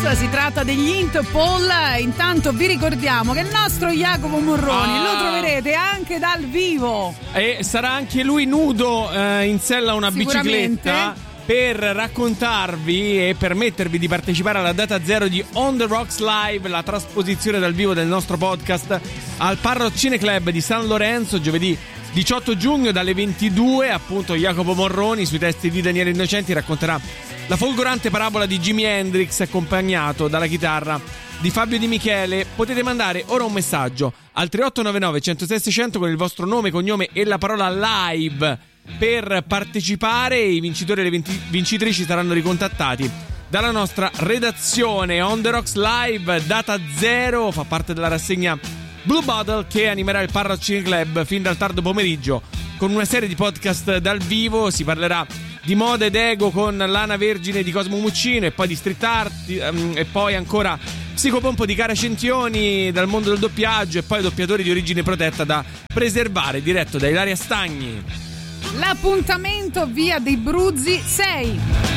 Si tratta degli Interpol. Intanto vi ricordiamo che il nostro Jacopo Morroni lo troverete anche dal vivo e sarà anche lui nudo in sella a una bicicletta per raccontarvi e permettervi di partecipare alla data zero di On The Rocks Live, la trasposizione dal vivo del nostro podcast al Parrot Cineclub di San Lorenzo, giovedì 18 giugno dalle 22. Appunto Jacopo Morroni sui testi di Daniele Innocenti racconterà la folgorante parabola di Jimi Hendrix accompagnato dalla chitarra di Fabio Di Michele. Potete mandare ora un messaggio al 3899 106 600 con il vostro nome, cognome e la parola live per partecipare. I vincitori e le vincitrici saranno ricontattati dalla nostra redazione. On The Rocks Live, data zero, fa parte della rassegna Blue Bottle che animerà il Parrot Cineclub fin dal tardo pomeriggio con una serie di podcast dal vivo. Si parlerà di moda ed ego con l'Ana Vergine di Cosmo Muccino, e poi di street art, e poi ancora psicopompo di Cara Centioni dal mondo del doppiaggio, e poi doppiatori di origine protetta da preservare, diretto da Ilaria Stagni. L'appuntamento via dei Bruzzi 6.